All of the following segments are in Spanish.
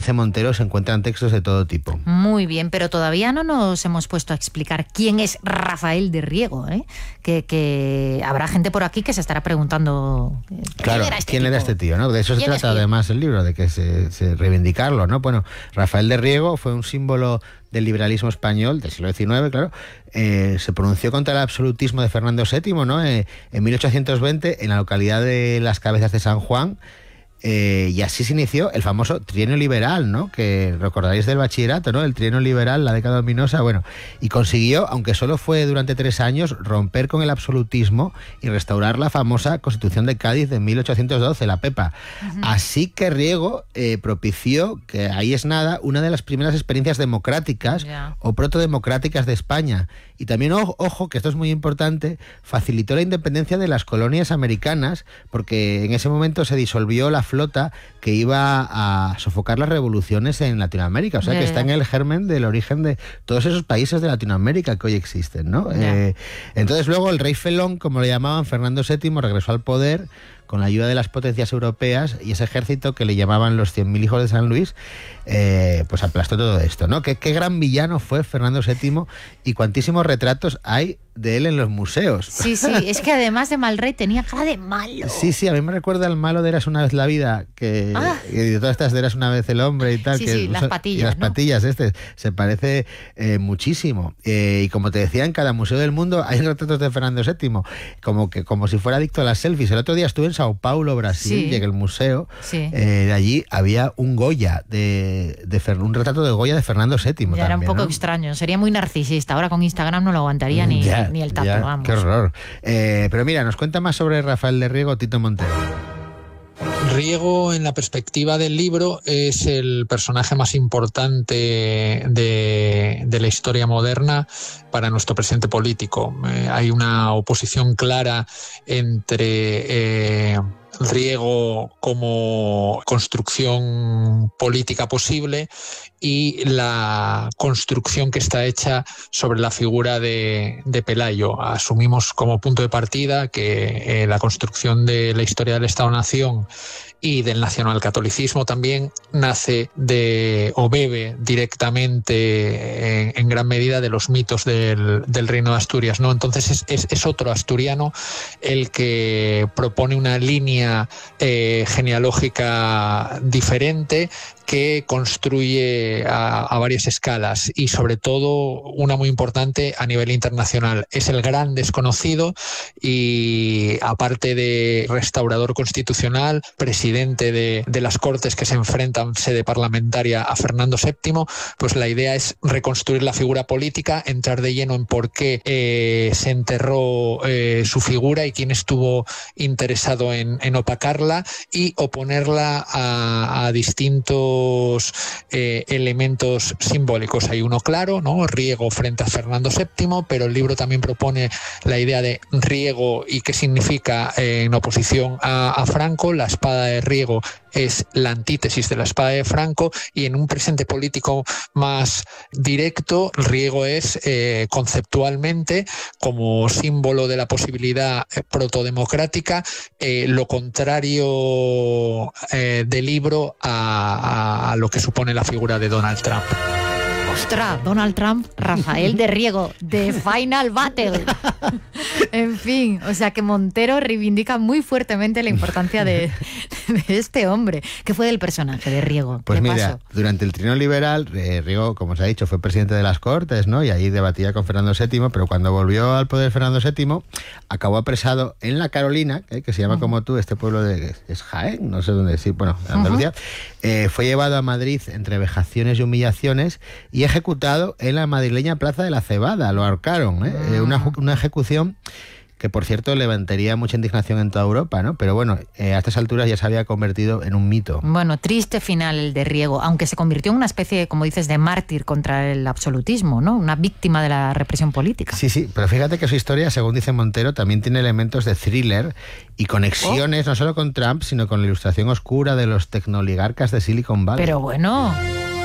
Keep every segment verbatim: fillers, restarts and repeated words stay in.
dice Montero, se encuentran textos de todo tipo. Muy bien, pero todavía no nos hemos puesto a explicar quién es Rafael de Riego, ¿eh? Que, que habrá gente por aquí que se estará preguntando ¿quién claro, era este quién tipo? era este tío, ¿no? De eso se trata además el libro, de que se, se reivindicarlo, ¿no? Bueno, Rafael de Riego fue un símbolo del liberalismo español del siglo diecinueve, claro. Eh, se pronunció contra el absolutismo de Fernando séptimo, ¿no? Eh, en mil ochocientos veinte, en la localidad de Las Cabezas de San Juan. Eh, y así se inició el famoso trienio liberal, ¿no? Que recordaréis del bachillerato, ¿no? El trienio liberal, la década ominosa, bueno, y consiguió, aunque solo fue durante tres años, romper con el absolutismo y restaurar la famosa Constitución de Cádiz de mil ochocientos doce, la Pepa. Uh-huh. Así que Riego eh, propició, que ahí es nada, una de las primeras experiencias democráticas yeah. o protodemocráticas de España. Y también, ojo, ojo, que esto es muy importante, facilitó la independencia de las colonias americanas, porque en ese momento se disolvió la flota que iba a sofocar las revoluciones en Latinoamérica. O sea, yeah, que está en el germen del origen de todos esos países de Latinoamérica que hoy existen, ¿no? Yeah. Eh, entonces luego el rey Felón, como le llamaban, Fernando séptimo, regresó al poder con la ayuda de las potencias europeas, y ese ejército que le llamaban los cien mil hijos de San Luis, eh, pues aplastó todo esto, ¿no? ¿Qué, qué gran villano fue Fernando séptimo, y cuantísimos retratos hay de él en los museos. Sí, sí, es que además de mal rey tenía cara de malo. Sí, sí, a mí me recuerda al malo de Eras una vez la vida, que ah. y de todas estas de Eras una vez el hombre y tal. Sí, que sí, las patillas, y las ¿no? patillas, este, se parece eh, muchísimo. Eh, y como te decía, en cada museo del mundo hay retratos de Fernando séptimo, como que como si fuera adicto a las selfies. El otro día estuve en Sao Paulo, Brasil, sí. llegué al museo, sí. eh, de allí había un Goya, de, de Fer, un retrato de Goya de Fernando séptimo. Ya también, era un poco ¿no? extraño, sería muy narcisista. Ahora con Instagram no lo aguantaría ni, ya, ni el tato, ya, vamos. Qué horror. Eh, pero mira, nos cuenta más sobre Rafael de Riego Tito Montero. Riego, en la perspectiva del libro, es el personaje más importante de, de la historia moderna para nuestro presente político. Eh, hay una oposición clara entre eh, Riego como construcción política posible y la construcción que está hecha sobre la figura de, de Pelayo. Asumimos como punto de partida que eh, la construcción de la historia del Estado-Nación y del nacionalcatolicismo también nace de o bebe directamente en, en gran medida de los mitos del, del Reino de Asturias, ¿no? Entonces es, es, es otro asturiano el que propone una línea eh, genealógica diferente que construye a, a varias escalas y sobre todo una muy importante a nivel internacional. Es el gran desconocido y aparte de restaurador constitucional, presidente de, de las Cortes que se enfrentan sede parlamentaria a Fernando séptimo, pues la idea es reconstruir la figura política, entrar de lleno en por qué eh, se enterró eh, su figura y quién estuvo interesado en, en opacarla y oponerla a, a distintos Eh, elementos simbólicos. Hay uno claro, ¿no? Riego frente a Fernando séptimo, pero el libro también propone la idea de Riego y qué significa eh, en oposición a, a Franco. La espada de Riego es la antítesis de la espada de Franco y en un presente político más directo, Riego es eh, conceptualmente como símbolo de la posibilidad eh, protodemocrática eh, lo contrario eh, del libro a, a lo que supone la figura de Donald Trump. ¡Ostras! Donald Trump, Rafael de Riego, de Final Battle. En fin, o sea que Montero reivindica muy fuertemente la importancia de, de este hombre. ¿Qué fue del personaje de Riego? Pues ¿Qué mira, pasó? Durante el trienio liberal, eh, Riego, como se ha dicho, fue presidente de las Cortes, ¿no? Y ahí debatía con Fernando séptimo, pero cuando volvió al poder Fernando séptimo, acabó apresado en la Carolina, eh, que se llama uh-huh. como tú, este pueblo de es Jaén, no sé dónde decir, bueno, Andalucía. Uh-huh. eh, fue llevado a Madrid entre vejaciones y humillaciones y ejecutado en la madrileña Plaza de la Cebada. Lo ahorcaron, ¿eh? Uh-huh. una, una ejecución que, por cierto, levantaría mucha indignación en toda Europa, ¿no? Pero bueno, eh, a estas alturas ya se había convertido en un mito. Bueno, triste final el de Riego, aunque se convirtió en una especie, como dices, de mártir contra el absolutismo, ¿no? Una víctima de la represión política. Sí, sí, pero fíjate que su historia, según dice Montero, también tiene elementos de thriller y conexiones oh. no solo con Trump, sino con la ilustración oscura de los tecnoligarcas de Silicon Valley. Pero bueno...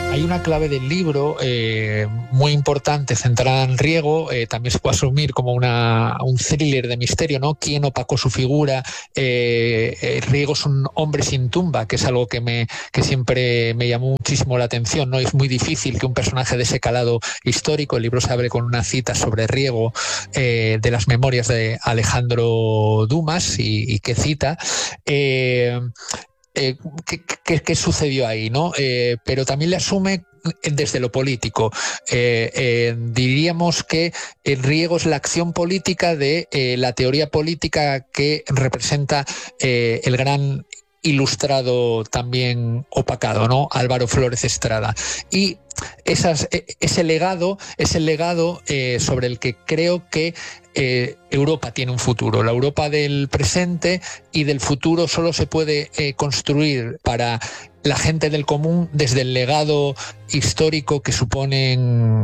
Hay una clave del libro eh, muy importante, centrada en Riego, eh, también se puede asumir como una, un thriller de misterio, ¿no? ¿Quién opacó su figura? Eh, eh, Riego es un hombre sin tumba, que es algo que, me, que siempre me llamó muchísimo la atención, ¿no? Es muy difícil que un personaje de ese calado histórico, el libro se abre con una cita sobre Riego eh, de las memorias de Alejandro Dumas, y, y que cita... Eh, Eh, ¿qué, qué, qué sucedió ahí, ¿no? Eh, pero también le asume desde lo político. Eh, eh, diríamos que el Riego es la acción política de eh, la teoría política que representa eh, el gran ilustrado también opacado, ¿no? Álvaro Flórez Estrada. Y esas, ese legado es el legado eh, sobre el que creo que eh, Europa tiene un futuro. La Europa del presente y del futuro solo se puede eh, construir para la gente del común desde el legado histórico que suponen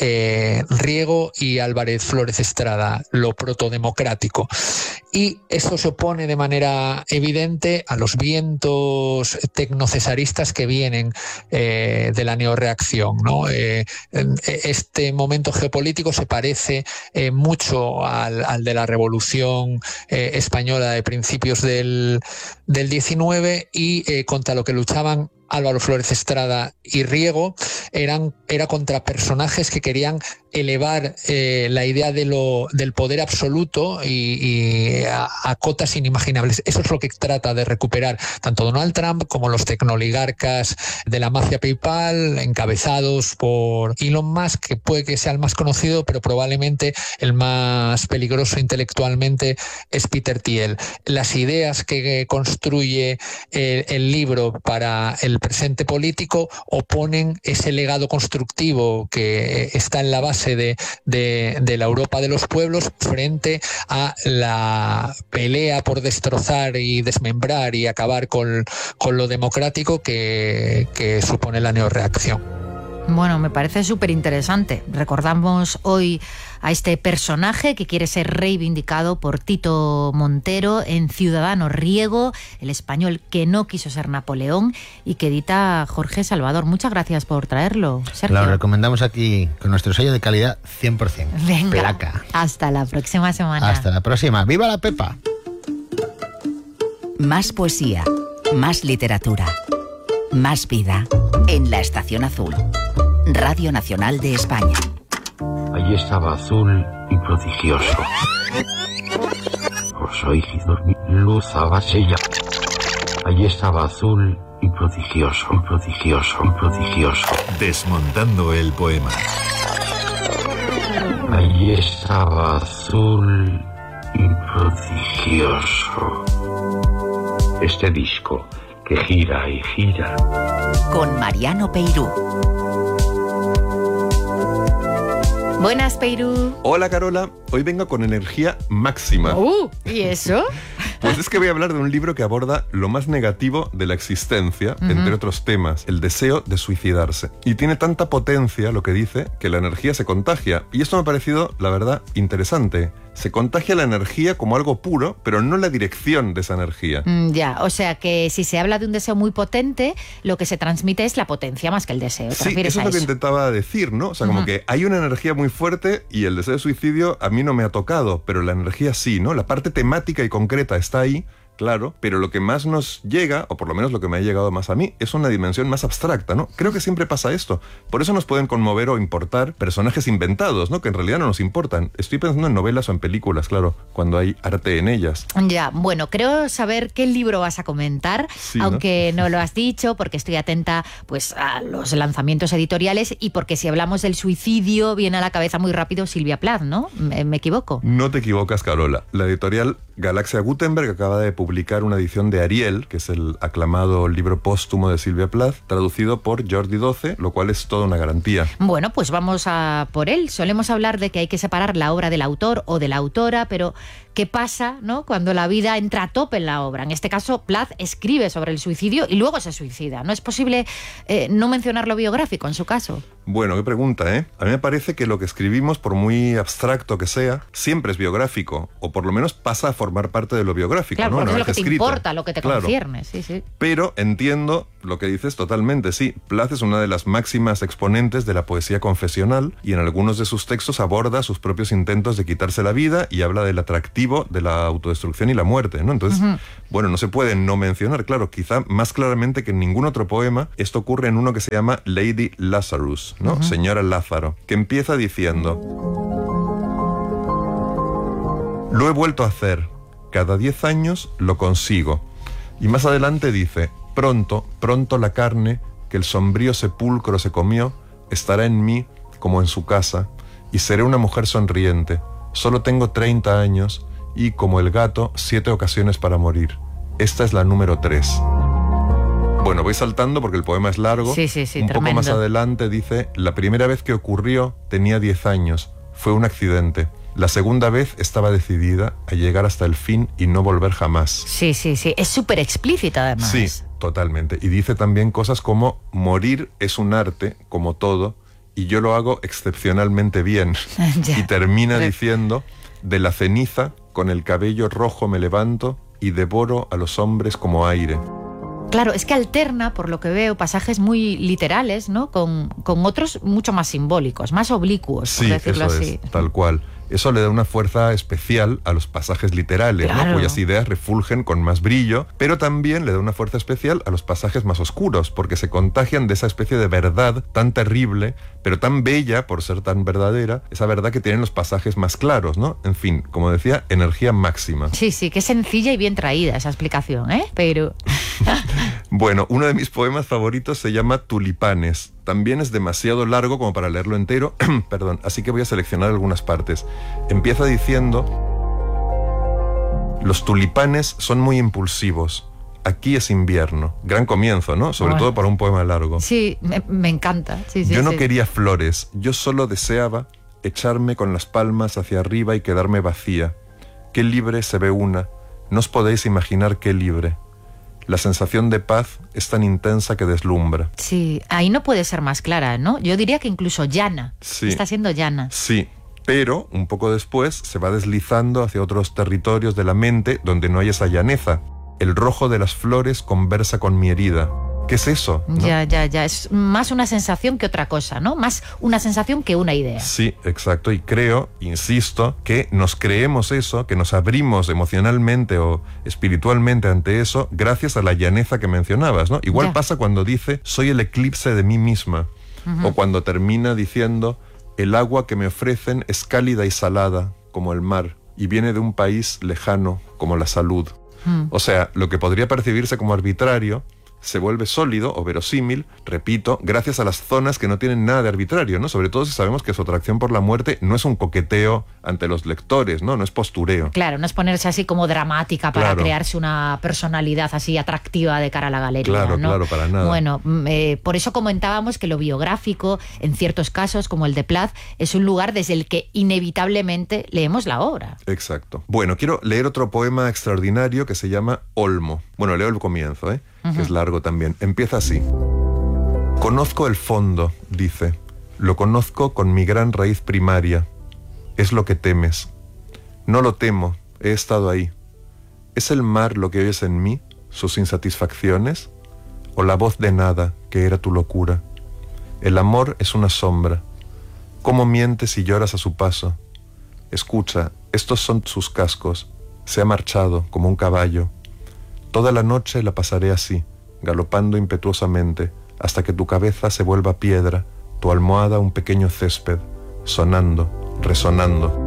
eh, Riego y Álvarez Flórez Estrada, lo protodemocrático. Y eso se opone de manera evidente a los vientos tecnocesaristas que vienen eh, de la neorreacción, ¿no? Eh, este momento geopolítico se parece eh, mucho al, al de la Revolución eh, Española de principios del, del diecinueve, y eh, contra lo que luchaban Álvaro Flórez Estrada y Riego eran, era contra personajes que querían elevar eh, la idea de lo, del poder absoluto y, y a, a cotas inimaginables. Eso es lo que trata de recuperar tanto Donald Trump como los tecnooligarcas de la mafia PayPal, encabezados por Elon Musk, que puede que sea el más conocido, pero probablemente el más peligroso intelectualmente es Peter Thiel. Las ideas que construye eh, el libro para el presente político oponen ese legado constructivo que está en la base de, de, de la Europa de los pueblos frente a la pelea por destrozar y desmembrar y acabar con, con lo democrático que, que supone la neorreacción. Bueno, me parece súper interesante. Recordamos hoy a este personaje que quiere ser reivindicado por Tito Montero en Ciudadano Riego, el español que no quiso ser Napoleón, y que edita Jorge Salvador. Muchas gracias por traerlo, Sergio. Lo recomendamos aquí con nuestro sello de calidad cien por ciento. Venga, Placa. Hasta la próxima semana. Hasta la próxima. ¡Viva la Pepa! Más poesía, más literatura, más vida en La Estación Azul, Radio Nacional de España. Allí estaba azul y prodigioso. Os oí dormir, luz abasella. Allí estaba azul y prodigioso, y prodigioso, y prodigioso. Desmontando el poema. Allí estaba azul y prodigioso. Este disco que gira y gira. Con Mariano Peirú. Buenas, Peirú. Hola, Carola. Hoy vengo con energía máxima. Uh, ¿y eso? Pues es que voy a hablar de un libro que aborda lo más negativo de la existencia, uh-huh. entre otros temas, el deseo de suicidarse. Y tiene tanta potencia lo que dice que la energía se contagia. Y esto me ha parecido, la verdad, interesante. Se contagia la energía como algo puro, pero no la dirección de esa energía. Mm, ya, o sea que si se habla de un deseo muy potente, lo que se transmite es la potencia más que el deseo. ¿Te sí, refieres eso es a lo que eso? intentaba decir, ¿no? O sea, como uh-huh. que hay una energía muy fuerte y el deseo de suicidio a mí no me ha tocado, pero la energía sí, ¿no? La parte temática y concreta está ahí, claro, pero lo que más nos llega, o por lo menos lo que me ha llegado más a mí, es una dimensión más abstracta, ¿no? Creo que siempre pasa esto. Por eso nos pueden conmover o importar personajes inventados, ¿no? Que en realidad no nos importan. Estoy pensando en novelas o en películas, claro, cuando hay arte en ellas. Ya, bueno, creo saber qué libro vas a comentar, sí, aunque ¿no? no lo has dicho, porque estoy atenta pues a los lanzamientos editoriales y porque si hablamos del suicidio viene a la cabeza muy rápido Silvia Plath, ¿no? ¿Me, me equivoco? No te equivocas, Carola. La editorial Galaxia Gutenberg acaba de publicar una edición de Ariel, que es el aclamado libro póstumo de Silvia Plath, traducido por Jordi Doce, lo cual es toda una garantía. Bueno, pues vamos a por él. Solemos hablar de que hay que separar la obra del autor o de la autora, pero ¿qué pasa, no, cuando la vida entra a tope en la obra? En este caso, Plath escribe sobre el suicidio y luego se suicida. ¿No es posible eh, no mencionar lo biográfico en su caso? Bueno, qué pregunta, ¿eh? A mí me parece que lo que escribimos, por muy abstracto que sea, siempre es biográfico, o por lo menos pasa a formar parte de lo biográfico, claro, ¿no? Porque Una es lo que vez te escrita. importa, lo que te claro. concierne, sí, sí. Pero entiendo lo que dices totalmente, sí. Plath es una de las máximas exponentes de la poesía confesional y en algunos de sus textos aborda sus propios intentos de quitarse la vida y habla del atractivo de la autodestrucción y la muerte, ¿no? Entonces, uh-huh. bueno, no se puede no mencionar, claro, quizá más claramente que en ningún otro poema, esto ocurre en uno que se llama Lady Lazarus, ¿no? Uh-huh. Señora Lázaro, que empieza diciendo: lo he vuelto a hacer, cada diez años lo consigo. Y más adelante dice: pronto, pronto la carne que el sombrío sepulcro se comió estará en mí como en su casa, y seré una mujer sonriente. Solo tengo treinta años y, como el gato, siete ocasiones para morir. Esta es la número tres. Bueno, voy saltando porque el poema es largo. Sí, sí, sí, un tremendo. poco más adelante dice: la primera vez que ocurrió tenía diez años. Fue un accidente. La segunda vez estaba decidida a llegar hasta el fin y no volver jamás. Sí, sí, sí. Es súper explícita además. Sí, totalmente. Y dice también cosas como: morir es un arte, como todo, y yo lo hago excepcionalmente bien. Y termina diciendo: de la ceniza, con el cabello rojo me levanto y devoro a los hombres como aire. Claro, es que alterna, por lo que veo, pasajes muy literales, ¿no? Con, con otros mucho más simbólicos, más oblicuos, por sí, decirlo eso así. Es, tal cual. Eso le da una fuerza especial a los pasajes literales, claro. ¿no? Cuyas ideas refulgen con más brillo, pero también le da una fuerza especial a los pasajes más oscuros, porque se contagian de esa especie de verdad tan terrible, pero tan bella por ser tan verdadera, esa verdad que tienen los pasajes más claros, ¿no? En fin, como decía, energía máxima. Sí, sí, qué sencilla y bien traída esa explicación, ¿eh? Pero... Bueno, uno de mis poemas favoritos se llama Tulipanes. También es demasiado largo como para leerlo entero, perdón, así que voy a seleccionar algunas partes. Empieza diciendo: los tulipanes son muy impulsivos. Aquí es invierno. Gran comienzo, ¿no? Sobre bueno. todo para un poema largo. Sí, me, me encanta. Sí, sí, yo no sí. quería flores, yo solo deseaba echarme con las palmas hacia arriba y quedarme vacía. Qué libre se ve una. No os podéis imaginar qué libre. La sensación de paz es tan intensa que deslumbra. Sí, ahí no puede ser más clara, ¿no? Yo diría que incluso llana. Sí. Está siendo llana. Sí, pero un poco después se va deslizando hacia otros territorios de la mente donde no hay esa llaneza. El rojo de las flores conversa con mi herida. ¿Qué es eso? ¿No? Ya, ya, ya. Es más una sensación que otra cosa, ¿no? Más una sensación que una idea. Sí, exacto. Y creo, insisto, que nos creemos eso, que nos abrimos emocionalmente o espiritualmente ante eso gracias a la llaneza que mencionabas, ¿no? Igual ya. Pasa cuando dice: soy el eclipse de mí misma. Uh-huh. O cuando termina diciendo: el agua que me ofrecen es cálida y salada, como el mar, y viene de un país lejano, como la salud. Uh-huh. O sea, lo que podría percibirse como arbitrario se vuelve sólido o verosímil, repito, gracias a las zonas que no tienen nada de arbitrario, ¿no? Sobre todo si sabemos que su atracción por la muerte no es un coqueteo ante los lectores, ¿no? No es postureo. Claro, no es ponerse así como dramática para claro. crearse una personalidad así atractiva de cara a la galería, Claro, ¿no? claro, para nada. Bueno, eh, por eso comentábamos que lo biográfico, en ciertos casos, como el de Plath, es un lugar desde el que inevitablemente leemos la obra. Exacto. Bueno, quiero leer otro poema extraordinario que se llama Olmo. Bueno, leo el comienzo, ¿eh? Uh-huh. Que es largo también. Empieza así. Conozco el fondo, dice. Lo conozco con mi gran raíz primaria. Es lo que temes. No lo temo, he estado ahí. ¿Es el mar lo que oyes en mí, sus insatisfacciones? ¿O la voz de nada, que era tu locura? El amor es una sombra. ¿Cómo mientes y lloras a su paso? Escucha, estos son sus cascos. Se ha marchado como un caballo. Toda la noche la pasaré así, galopando impetuosamente, hasta que tu cabeza se vuelva piedra, tu almohada un pequeño césped, sonando, resonando.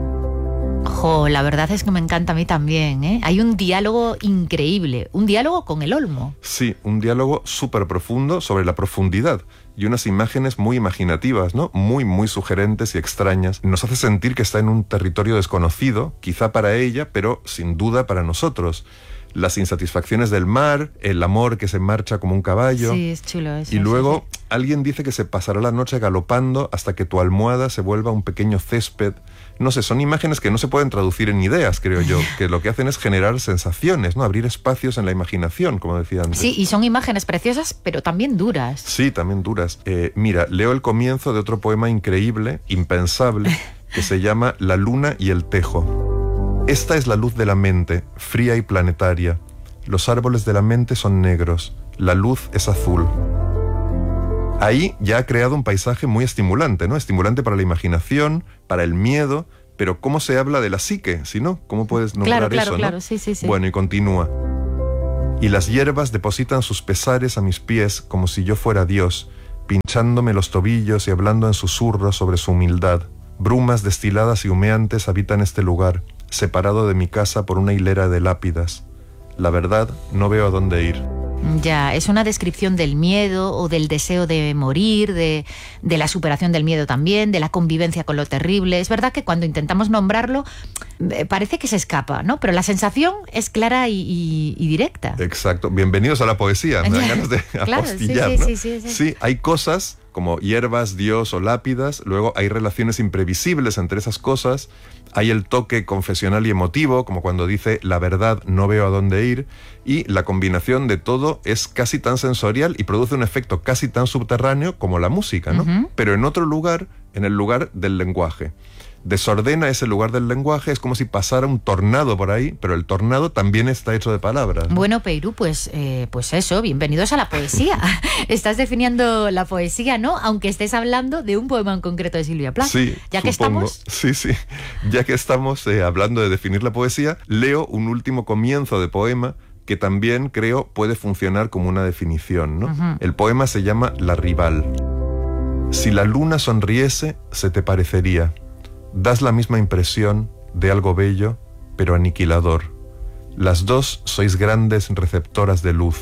Jo, la verdad es que me encanta a mí también, ¿eh? Hay un diálogo increíble, un diálogo con el olmo. Sí, un diálogo súper profundo sobre la profundidad y unas imágenes muy imaginativas, ¿no? Muy, muy sugerentes y extrañas. Nos hace sentir que está en un territorio desconocido, quizá para ella, pero sin duda para nosotros. Las insatisfacciones del mar, el amor que se marcha como un caballo. Sí, es chulo eso. Y luego sí, sí. alguien dice que se pasará la noche galopando hasta que tu almohada se vuelva un pequeño césped. No sé, son imágenes que no se pueden traducir en ideas, creo yo, que lo que hacen es generar sensaciones, ¿no? Abrir espacios en la imaginación, como decía antes. Sí, y son imágenes preciosas, pero también duras. Sí, también duras. Eh, mira, leo el comienzo de otro poema increíble, impensable, que se llama La luna y el tejo. Esta es la luz de la mente, fría y planetaria. Los árboles de la mente son negros, la luz es azul. Ahí ya ha creado un paisaje muy estimulante, ¿no? Estimulante para la imaginación, para el miedo, pero ¿cómo se habla de la psique? Si no, ¿cómo puedes nombrar claro, claro, eso, claro, ¿no? sí, sí, sí. Bueno, y continúa. Y las hierbas depositan sus pesares a mis pies como si yo fuera Dios, pinchándome los tobillos y hablando en susurros sobre su humildad. Brumas destiladas y humeantes habitan este lugar, separado de mi casa por una hilera de lápidas. La verdad, no veo a dónde ir. Ya, es una descripción del miedo o del deseo de morir, de, de la superación del miedo también, de la convivencia con lo terrible. Es verdad que cuando intentamos nombrarlo eh, parece que se escapa, ¿no? Pero la sensación es clara y, y, y directa. Exacto. Bienvenidos a la poesía. Me dan ganas de claro, apostillar, sí, sí, ¿no? sí, sí, sí. Sí, hay cosas como hierbas, Dios o lápidas. Luego hay relaciones imprevisibles entre esas cosas. Hay el toque confesional y emotivo, como cuando dice la verdad, no veo a dónde ir. Y la combinación de todo es casi tan sensorial y produce un efecto casi tan subterráneo como la música, ¿no? Uh-huh. Pero en otro lugar, en el lugar del lenguaje. Desordena ese lugar del lenguaje, es como si pasara un tornado por ahí, pero el tornado también está hecho de palabras, ¿no? Bueno, Peirú, pues, eh, pues eso, bienvenidos a la poesía. Estás definiendo la poesía, ¿no? Aunque estés hablando de un poema en concreto de Silvia Plath. Sí, ya que supongo. estamos... Sí, sí. Ya que estamos eh, hablando de definir la poesía, leo un último comienzo de poema que también creo puede funcionar como una definición, ¿no? Uh-huh. El poema se llama La Rival. Si la luna sonriese, se te parecería. Das la misma impresión de algo bello, pero aniquilador. Las dos sois grandes receptoras de luz.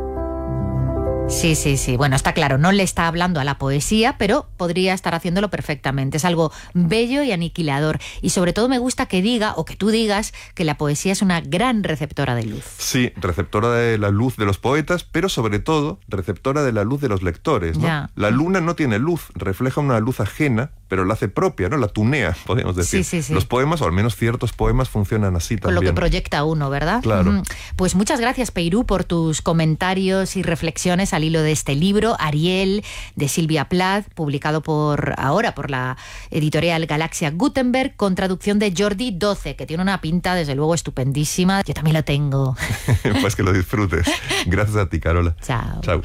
Sí, sí, sí. Bueno, está claro, no le está hablando a la poesía, pero podría estar haciéndolo perfectamente. Es algo bello y aniquilador. Y sobre todo me gusta que diga, o que tú digas, que la poesía es una gran receptora de luz. Sí, receptora de la luz de los poetas, pero sobre todo receptora de la luz de los lectores, ¿no? Ya. La luna no tiene luz, refleja una luz ajena, pero la hace propia, ¿no? La tunea, podemos decir. Sí, sí, sí. Los poemas, o al menos ciertos poemas, funcionan así Con también. lo que proyecta uno, ¿verdad? Claro. Mm. Pues muchas gracias, Peirú, por tus comentarios y reflexiones al hilo de este libro, Ariel, de Silvia Plath, publicado por ahora por la editorial Galaxia Gutenberg, con traducción de Jordi doce, que tiene una pinta, desde luego, estupendísima. Yo también lo tengo. Pues que lo disfrutes. Gracias a ti, Carola. Chao. Chao.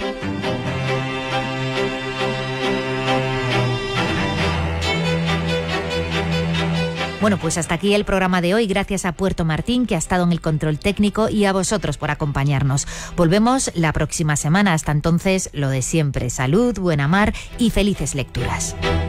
Bueno, pues hasta aquí el programa de hoy. Gracias a Puerto Martín, que ha estado en el control técnico, y a vosotros por acompañarnos. Volvemos la próxima semana. Hasta entonces, lo de siempre. Salud, buena mar y felices lecturas.